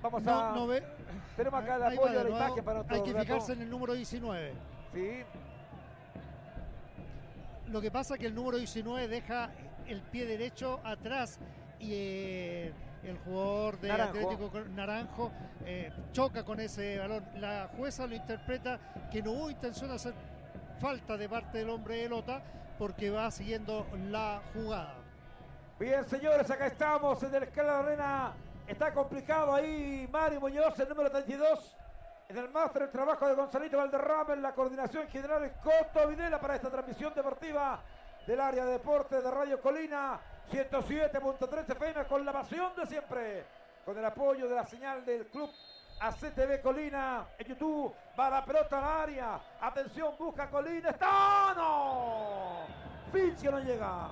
Vamos a... Tenemos acá el apoyo de la imagen para nuestro Hay que fijarse relato. en el número 19. Sí. Lo que pasa es que el número 19 deja el pie derecho atrás y el jugador de Atlético Naranjo choca con ese balón. La jueza lo interpreta que no hubo intención de hacer falta de parte del hombre de Lota porque va siguiendo la jugada. Bien, señores, acá estamos en el Escala Arena. Está complicado ahí Mario Muñoz, el número 32. En el máster el trabajo de Gonzalito Valderrama, en la coordinación general es Coto Videla para esta transmisión deportiva del área de deportes de Radio Colina 107.3 FM con la pasión de siempre, con el apoyo de la señal del club ACTV Colina en YouTube. Va la pelota al área, atención, busca Colina, ¡está! ¡No! Fins que no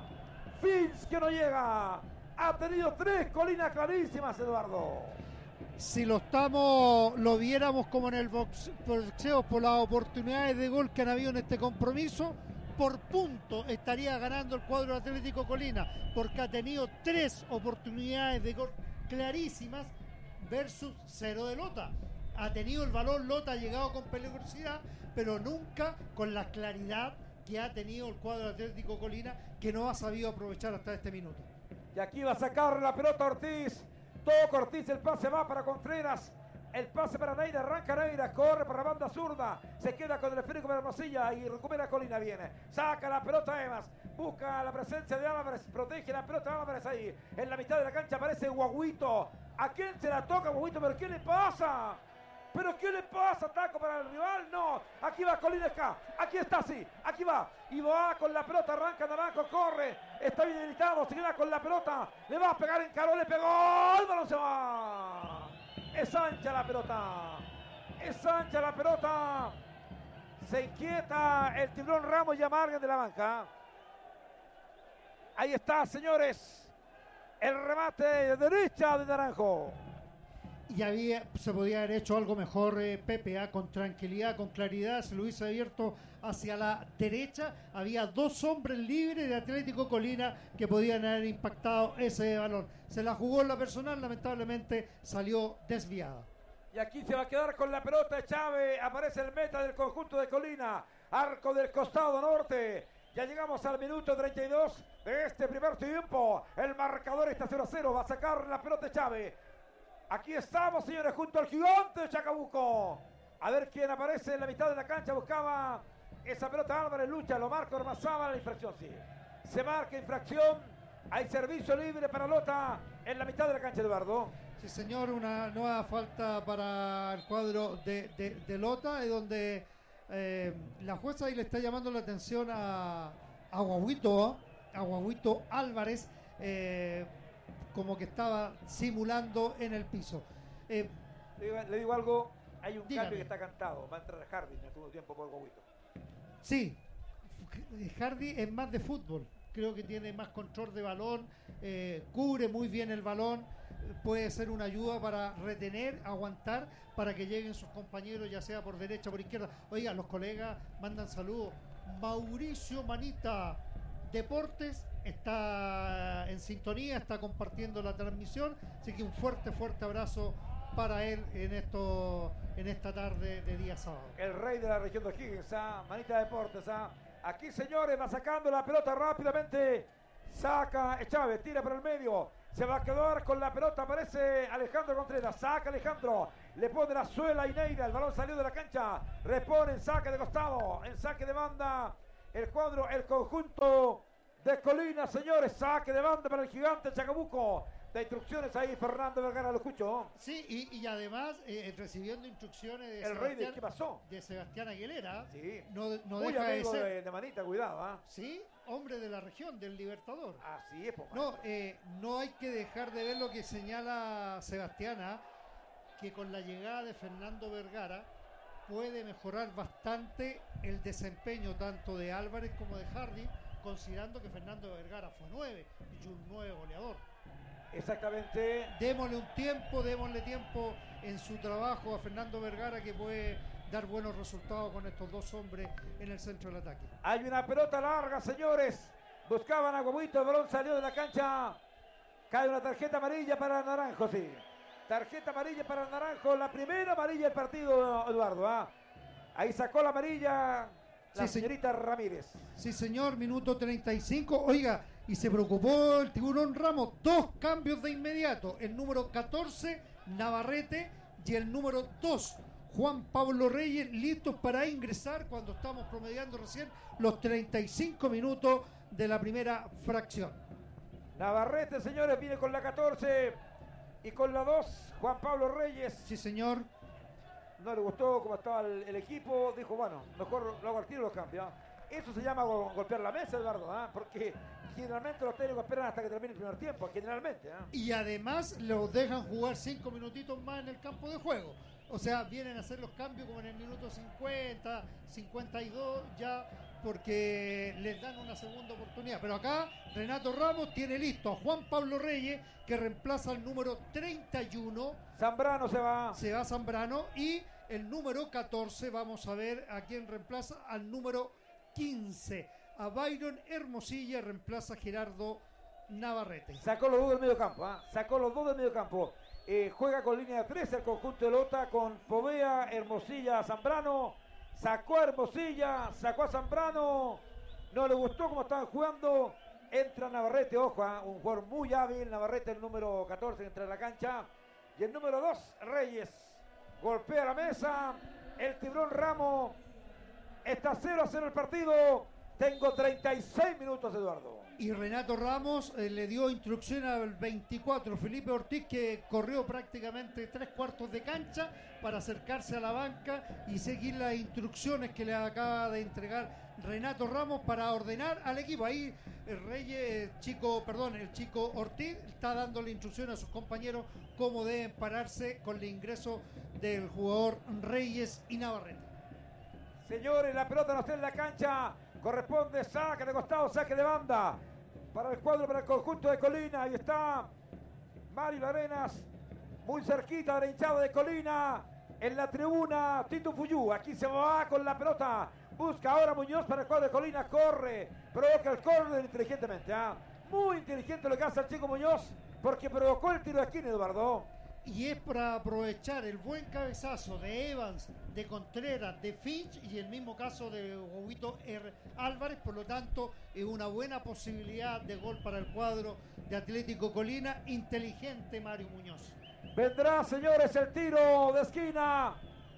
llega, ha tenido 3 Colinas clarísimas, Eduardo. Si lo viéramos como en el boxeo por las oportunidades de gol que han habido en este compromiso, por punto estaría ganando el cuadro Atlético Colina, porque ha tenido 3 oportunidades de gol clarísimas versus 0 de Lota. Ha tenido el balón Lota, ha llegado con peligrosidad, pero nunca con la claridad que ha tenido el cuadro Atlético Colina, que no ha sabido aprovechar hasta este minuto. Y aquí va a sacar la pelota Ortiz. Toca Ortiz, el pase va para Contreras. El pase para Neira, arranca Neira, corre por la banda zurda, se queda con el esférico para Hermosilla y recupera Colina, viene, saca la pelota Evas, busca la presencia de Álvarez, protege la pelota Álvarez ahí, en la mitad de la cancha aparece Guaguito. ¿A quién se la toca Guaguito? ¿Pero qué le pasa? ¿Pero qué le pasa? Taco para el rival, no, aquí va Colina Esca, aquí está, sí, aquí va, y va con la pelota, arranca Naranjo, corre, está bien habilitado, se queda con la pelota, le va a pegar en Caro, le pegó, el balón se va. Es ancha la pelota, se inquieta el Tiburón Ramos y amargan de la banca. Ahí está, señores, el remate de derecha de Naranjo. Y se podía haber hecho algo mejor Pepe, con tranquilidad, con claridad, se lo hubiese abierto hacia la derecha. Había 2 hombres libres de Atlético Colina que podían haber impactado ese balón. Se la jugó en la personal, lamentablemente salió desviada. Y aquí se va a quedar con la pelota Chávez, aparece el meta del conjunto de Colina, arco del costado norte. Ya llegamos al minuto 32 de este primer tiempo. El marcador está 0-0, va a sacar la pelota Chávez. Aquí estamos, señores, junto al gigante de Chacabuco. A ver quién aparece en la mitad de la cancha. Buscaba esa pelota Álvarez, lucha, lo marca Ormazábal, la infracción, sí. Se marca infracción. Hay servicio libre para Lota en la mitad de la cancha, Eduardo. Sí, señor, una nueva falta para el cuadro de Lota, es donde la jueza ahí le está llamando la atención a Guaguito Álvarez, como que estaba simulando en el piso. Le digo algo, hay un Dígame. cambio que está cantado, va a entrar Hardy en el segundo tiempo por Guaguito. Sí, Hardy es más de fútbol, creo que tiene más control de balón, cubre muy bien el balón, puede ser una ayuda para retener, aguantar, para que lleguen sus compañeros, ya sea por derecha o por izquierda. Oiga, los colegas mandan saludos. Mauricio Manita Deportes está en sintonía, está compartiendo la transmisión, así que un fuerte abrazo para él en esta tarde de día sábado. El rey de la región de Higgins, Manita Deportes. Aquí, señores, va sacando la pelota rápidamente, saca Chávez, tira por el medio, se va a quedar con la pelota, aparece Alejandro Contreras, saca Alejandro, le pone la suela a Ineira, el balón salió de la cancha, repone en saque de costado, en saque de banda, el conjunto de Colina, señores, saque de banda para el gigante Chacabuco. De instrucciones ahí, Fernando Vergara, lo escucho. Sí, y además recibiendo instrucciones de el rey de ¿qué pasó? De Sebastián Aguilera. Sí. No muy deja amigo de ser de Manita, cuidado. Sí, hombre de la región, del Libertador. Así es, no hay que dejar de ver lo que señala Sebastián, que con la llegada de Fernando Vergara puede mejorar bastante el desempeño tanto de Álvarez como de Hardy, considerando que Fernando Vergara fue 9 y un 9 goleador. Exactamente. Démosle tiempo en su trabajo a Fernando Vergara, que puede dar buenos resultados con estos 2 hombres en el centro del ataque. Hay una pelota larga, señores. Buscaban a Guaguito, el balón salió de la cancha. Cae una tarjeta amarilla para Naranjo, sí. Tarjeta amarilla para el Naranjo, la primera amarilla del partido, Eduardo. Ahí sacó la amarilla la señorita Ramírez. Sí, señor, minuto 35. Oiga, y se preocupó el Tiburón Ramos. 2 cambios de inmediato. El número 14, Navarrete, y el número 2, Juan Pablo Reyes, listos para ingresar cuando estamos promediando recién los 35 minutos de la primera fracción. Navarrete, señores, viene con la 14 y con la 2, Juan Pablo Reyes. Sí, señor. No le gustó cómo estaba el equipo, dijo, bueno, mejor lo hago al tiro y lo cambio. Eso se llama golpear la mesa, Eduardo, porque generalmente los técnicos esperan hasta que termine el primer tiempo, generalmente. Y además los dejan jugar 5 minutitos más en el campo de juego. O sea, vienen a hacer los cambios como en el minuto 50, 52 ya, porque les dan una segunda oportunidad. Pero acá Renato Ramos tiene listo a Juan Pablo Reyes, que reemplaza al número 31. Zambrano se va. Se va Zambrano. Y el número 14, vamos a ver a quién reemplaza, al número 15. A Byron Hermosilla reemplaza a Gerardo Navarrete. Sacó los dos del medio campo, sacó los dos del medio campo. Juega con línea 13 el conjunto de Lota, con Povea, Hermosilla, Zambrano. Sacó a Hermosilla, sacó a Zambrano. No le gustó cómo estaban jugando. Entra Navarrete, ojo, un jugador muy hábil. Navarrete, el número 14, entra en la cancha. Y el número 2, Reyes. Golpea la mesa. El Tiburón Ramos. Está 0-0 el partido. Tengo 36 minutos, Eduardo. Y Renato Ramos le dio instrucción al 24, Felipe Ortiz, que corrió prácticamente 3/4 de cancha para acercarse a la banca y seguir las instrucciones que le acaba de entregar Renato Ramos para ordenar al equipo. Ahí el chico Ortiz está dándole instrucciones a sus compañeros cómo deben pararse con el ingreso del jugador Reyes y Navarrete. Señores, la pelota no está en la cancha. Corresponde saque de costado, saque de banda. Para el cuadro, para el conjunto de Colina. Ahí está Mario Arenas, muy cerquita de la hinchada de Colina. En la tribuna, Tito Fuyú. Aquí se va con la pelota. Busca ahora Muñoz para el cuadro de Colina. Corre, provoca el córner inteligentemente. Muy inteligente lo que hace el chico Muñoz, porque provocó el tiro de esquina, Eduardo. Y es para aprovechar el buen cabezazo de Evans, de Contreras, de Finch y el mismo caso de Huguito Álvarez. Por lo tanto, es una buena posibilidad de gol para el cuadro de Atlético Colina. Inteligente Mario Muñoz. Vendrá, señores, el tiro de esquina.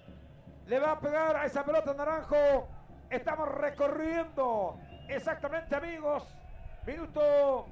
Le va a pegar a esa pelota Naranjo. Estamos recorriendo exactamente, amigos. Minuto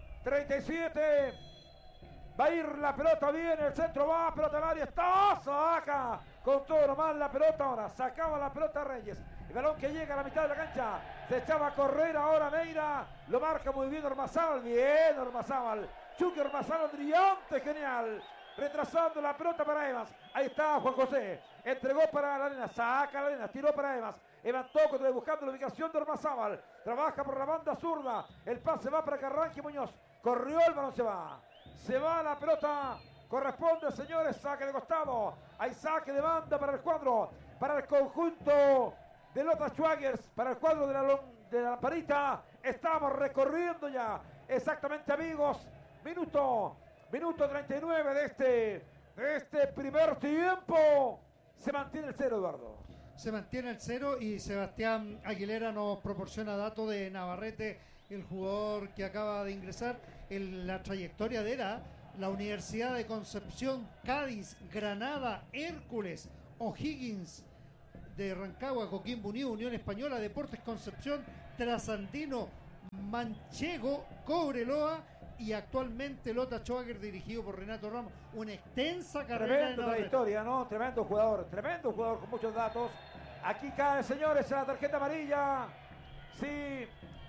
37. Va a ir la pelota bien, el centro va, pelota al área, está, saca con todo nomás la pelota ahora, sacaba la pelota Reyes, el balón que llega a la mitad de la cancha, se echaba a correr ahora Neira, lo marca muy bien Ormazábal, bien Ormazábal, Chucky Ormazábal, brillante, genial, retrasando la pelota para Evans, ahí está Juan José, entregó para la arena, saca la arena, tiró para Evans, Toco buscando la ubicación de Ormazábal, trabaja por la banda zurda, el pase va para que arranque Muñoz, corrió, el balón se va. Se va la pelota, corresponde, señores, saque de costado. Hay saque de banda para el cuadro, para el conjunto de Lota Schwagers, para el cuadro de la Parita. Estamos recorriendo ya, exactamente, amigos, minuto 39 de este primer tiempo. Se mantiene el 0, Eduardo. Se mantiene el 0 y Sebastián Aguilera nos proporciona datos de Navarrete, el jugador que acaba de ingresar. En la trayectoria de la Universidad de Concepción, Cádiz, Granada, Hércules, O'Higgins de Rancagua, Coquimbo Unido, Unión Española, Deportes Concepción, Trasandino, Manchego, Cobreloa y actualmente Lota Schwager, dirigido por Renato Ramos. Una extensa carrera. Tremendo trayectoria, ¿no? Tremendo jugador con muchos datos. Aquí cae, señores, la tarjeta amarilla. Sí,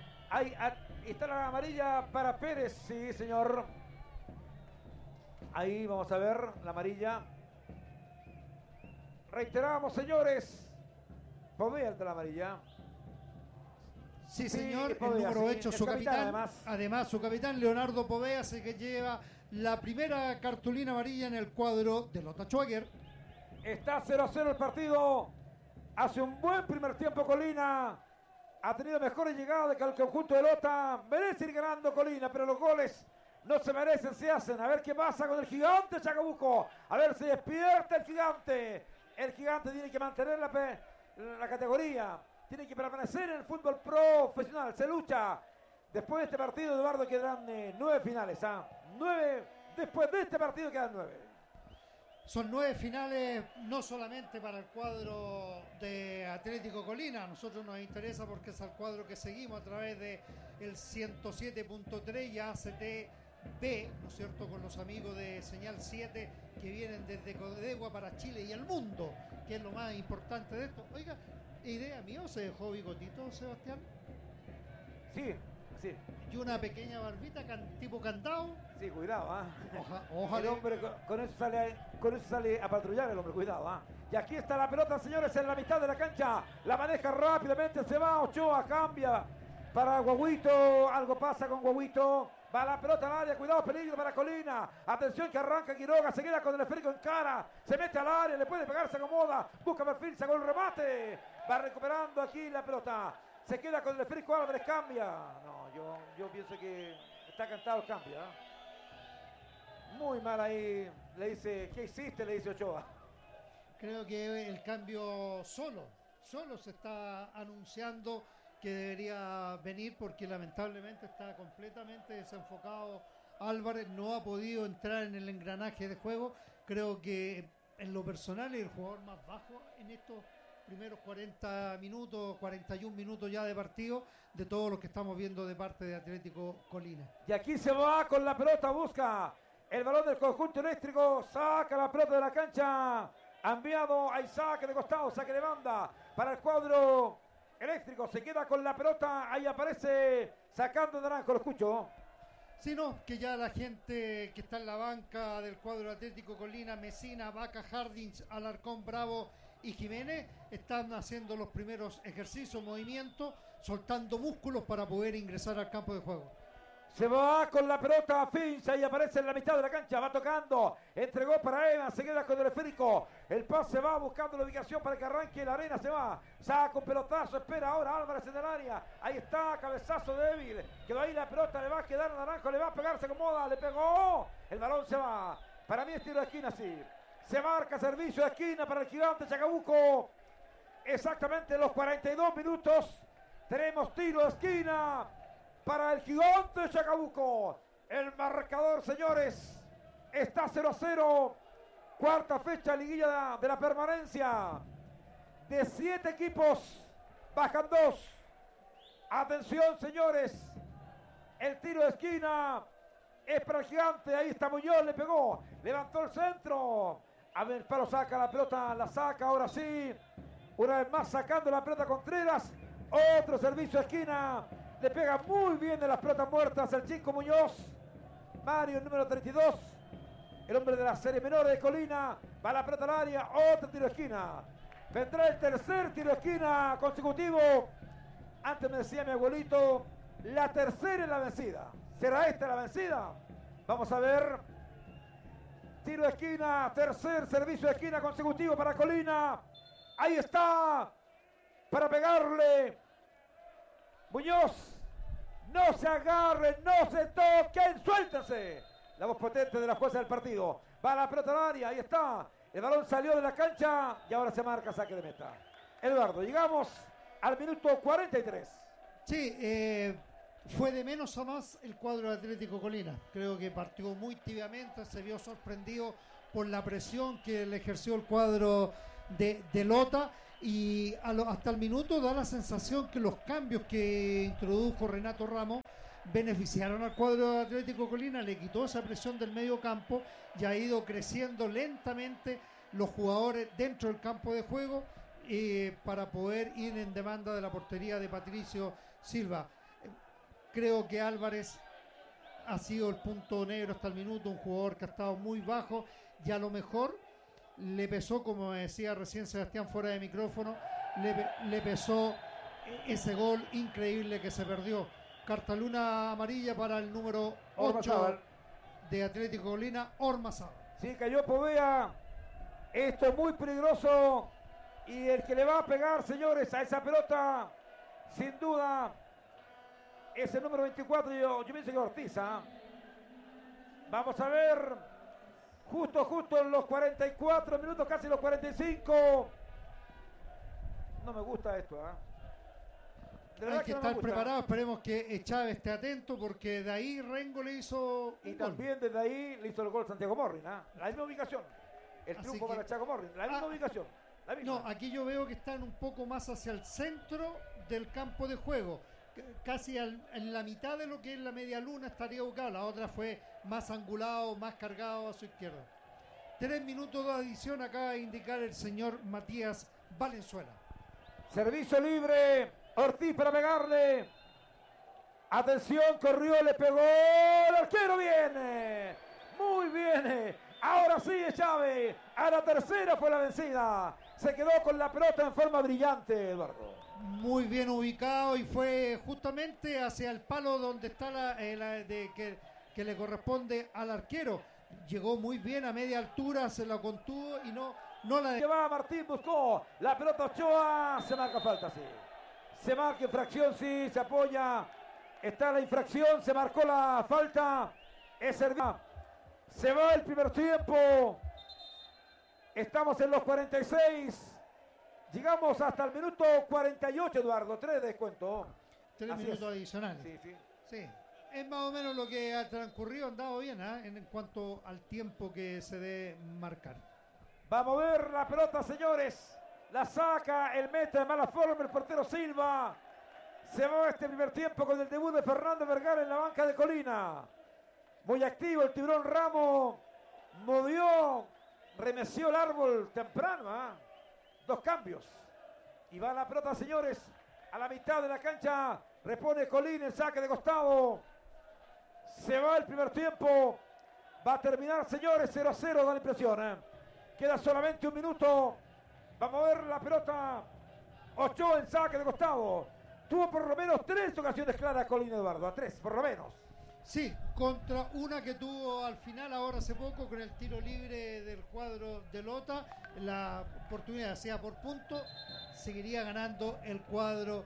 está la amarilla para Pérez, sí, señor. Ahí vamos a ver la amarilla. Reiteramos, señores. Povea de la amarilla. Sí, señor, el número 8, su capitán. Además, su capitán, Leonardo Povea, se que lleva la primera cartulina amarilla en el cuadro de Lota Schwager. Está 0-0 el partido. Hace un buen primer tiempo Colina. Ha tenido mejores llegadas que el conjunto de Lota. Merece ir ganando Colina, pero los goles no se merecen, se hacen. A ver qué pasa con el gigante Chacabuco. A ver si despierta el gigante. El gigante tiene que mantener la categoría. Tiene que permanecer en el fútbol profesional. Se lucha. Después de este partido, Eduardo, quedarán 9 finales. 9. Después de este partido quedan 9. Son 9 finales, no solamente para el cuadro de Atlético Colina. A nosotros nos interesa porque es el cuadro que seguimos a través de el 107.3 y ACTV, ¿no es cierto?, con los amigos de Señal 7 que vienen desde Codegua para Chile y el mundo, que es lo más importante de esto. Oiga, ¿idea mía o se dejó bigotito, Sebastián? Sí. Y una pequeña barbita tipo candado. Sí, cuidado, Ojalá. El hombre con eso sale a patrullar el hombre, cuidado, Y aquí está la pelota, señores, en la mitad de la cancha. La maneja rápidamente, se va Ochoa, cambia para Guaguito. Algo pasa con Guaguito. Va la pelota al área, cuidado, peligro para Colina. Atención que arranca Quiroga, se queda con el esférico en cara. Se mete al área, le puede pegar, se acomoda. Busca perfil, sacó el remate. Va recuperando aquí la pelota. Se queda con el esférico, Álvarez cambia. No, yo pienso que está cantado el cambio. Muy mal ahí. Le dice, ¿qué hiciste? Le dice Ochoa. Creo que el cambio solo se está anunciando que debería venir porque lamentablemente está completamente desenfocado. Álvarez no ha podido entrar en el engranaje de juego. Creo que en lo personal es el jugador más bajo en estos primeros 40 minutos, 41 minutos ya de partido, de todo lo que estamos viendo de parte de Atlético Colina. Y aquí se va con la pelota, busca el balón del conjunto eléctrico, saca la pelota de la cancha, ha enviado a saque de costado, saque de banda para el cuadro eléctrico, se queda con la pelota, ahí aparece sacando Naranjo, lo escucho. Sí, no, que ya la gente que está en la banca del cuadro Atlético Colina, Mesina, Vaca, Hardings, Alarcón, Bravo y Jiménez están haciendo los primeros ejercicios, movimientos, soltando músculos para poder ingresar al campo de juego. Se va con la pelota Fincha y aparece en la mitad de la cancha, va tocando, entregó para Evans, se queda con el esférico, el pase va buscando la ubicación para que arranque la arena, se va, saca un pelotazo, espera ahora Álvarez en el área, ahí está, cabezazo débil, quedó ahí la pelota, le va a quedar a Naranjo, le va a pegar, se acomoda, le pegó, el balón se va, para mí es tiro de esquina, sí, se marca servicio de esquina para el gigante Chacabuco, exactamente en los 42 minutos, tenemos tiro de esquina, para el gigante Chacabuco. El marcador, señores, está 0-0. Cuarta fecha, liguilla de la permanencia. De 7 equipos, bajan 2. Atención, señores. El tiro de esquina es para el gigante. Ahí está Muñoz, le pegó. Levantó el centro. A ver, Palo saca la pelota, la saca ahora sí. Una vez más sacando la pelota Contreras. Otro servicio de esquina. Le pega muy bien de las pelotas muertas el Chico Muñoz. Mario, el número 32. El hombre de la serie menor de Colina. Va la pelota al área. Otro tiro de esquina. Vendrá el tercer tiro de esquina consecutivo. Antes me decía mi abuelito, la tercera es la vencida. ¿Será esta la vencida? Vamos a ver. Tiro de esquina. Tercer servicio de esquina consecutivo para Colina. Ahí está. Para pegarle. Muñoz. No se agarren, no se toquen, suéltense. La voz potente de la jueza del partido. Va la pelota al área, ahí está. El balón salió de la cancha y ahora se marca saque de meta. Eduardo, llegamos al minuto 43. Sí, fue de menos a más el cuadro de Atlético Colina. Creo que partió muy tibiamente, se vio sorprendido por la presión que le ejerció el cuadro de Lota. Y hasta el minuto da la sensación que los cambios que introdujo Renato Ramos beneficiaron al cuadro de Atlético Colina, le quitó esa presión del medio campo y ha ido creciendo lentamente los jugadores dentro del campo de juego para poder ir en demanda de la portería de Patricio Silva. Creo que Álvarez ha sido el punto negro hasta el minuto, un jugador que ha estado muy bajo y a lo mejor le pesó, como decía recién Sebastián fuera de micrófono, le pesó ese gol increíble que se perdió. Cartaluna amarilla para el número 8 de Atlético Colina, Ormazábal. Sí, cayó Povea. Esto es muy peligroso. Y el que le va a pegar, señores, a esa pelota, sin duda, es el número 24. Yo pienso que Ortiz. Vamos a ver. Justo en los 44 minutos, casi los 45. No me gusta esto, Hay que estar preparado, esperemos que Chávez esté atento porque de ahí Rengo le hizo y también desde ahí le hizo el gol Santiago Morrin, la misma ubicación, el triunfo para Chaco Morrin, la misma ubicación, la misma. No, aquí yo veo que están un poco más hacia el centro del campo de juego, casi en la mitad de lo que es la media luna estaría ubicado, la otra fue más angulado, más cargado a su izquierda. 3 minutos de adición, acaba de indicar el señor Matías Valenzuela. Servicio libre, Ortiz para pegarle. Atención, corrió, le pegó, el arquero viene. Muy bien. Ahora sí, Chávez. A la tercera fue la vencida. Se quedó con la pelota en forma brillante, Eduardo. Muy bien ubicado y fue justamente hacia el palo donde está que le corresponde al arquero. Llegó muy bien a media altura, se la contuvo y no la... Lleva Martín, buscó la pelota Ochoa, se marca falta, sí. Se marca infracción, sí, se apoya. Está la infracción, se marcó la falta. Es servida. Se va el primer tiempo. Estamos en los 46. Llegamos hasta el minuto 48, Eduardo. 3 de descuento. 3 minutos adicionales. Sí. Es más o menos lo que ha transcurrido, andado bien, en cuanto al tiempo que se debe marcar. Vamos a ver la pelota, señores. La saca el meta de mala forma el portero Silva. Se va este primer tiempo con el debut de Fernando Vergara en la banca de Colina. Muy activo el tiburón Ramos. Movió, remeció el árbol temprano. 2 cambios. Y va la pelota, señores, a la mitad de la cancha. Repone Colina el saque de costado. Se va el primer tiempo. Va a terminar, señores, 0-0, da la impresión. Queda solamente 1 minuto. Vamos a ver la pelota. Ochoa en saque de costado. Tuvo por lo menos 3 ocasiones claras Colina, Eduardo. A 3, por lo menos. Sí, contra una que tuvo al final, ahora hace poco, con el tiro libre del cuadro de Lota. La oportunidad sea por punto. Seguiría ganando el cuadro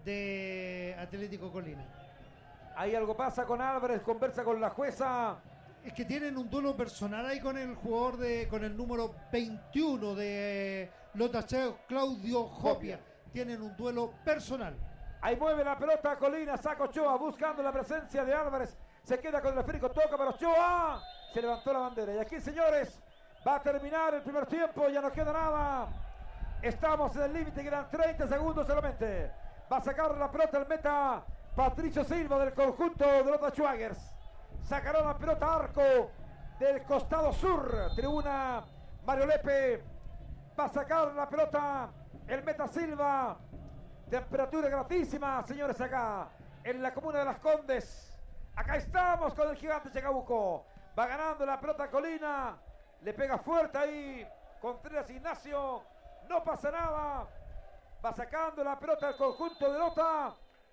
de Atlético Colina. Ahí algo pasa con Álvarez, conversa con la jueza. Es que tienen un duelo personal ahí con el jugador con el número 21 de Lota Cheo, Claudio Jopia. Tienen un duelo personal. Ahí mueve la pelota Colina, saca Ochoa buscando la presencia de Álvarez. Se queda con el esférico, toca para Ochoa. Se levantó la bandera. Y aquí, señores, va a terminar el primer tiempo. Ya no queda nada. Estamos en el límite, quedan 30 segundos solamente. Va a sacar la pelota el meta Patricio Silva del conjunto de Lota Schwagers. Sacará la pelota arco del costado sur. Tribuna Mario Lepe. Va a sacar la pelota el meta Silva. Temperatura gratísima, señores, acá en la comuna de Las Condes. Acá estamos con el gigante Chacabuco. Va ganando la pelota Colina. Le pega fuerte ahí Contreras Ignacio. No pasa nada. Va sacando la pelota del conjunto de Lota.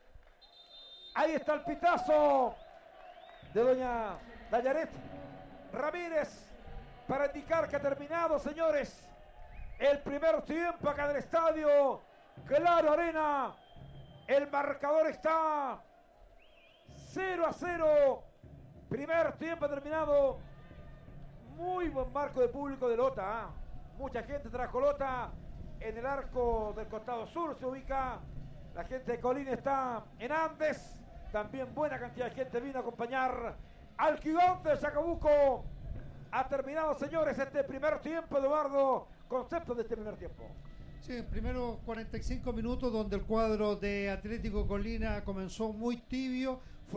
Ahí está el pitazo de doña Dayaret Ramírez para indicar que ha terminado, señores, el primer tiempo acá del estadio Claro Arena. El marcador está 0-0. Primer tiempo terminado. Muy buen marco de público de Lota. Mucha gente trajo Lota. En el arco del costado sur se ubica. La gente de Colina está en Andes. También buena cantidad de gente vino a acompañar al gigante de Chacabuco. Ha terminado, señores, este primer tiempo, Eduardo. Concepto de este primer tiempo. Sí, en primeros 45 minutos donde el cuadro de Atlético Colina comenzó muy tibio.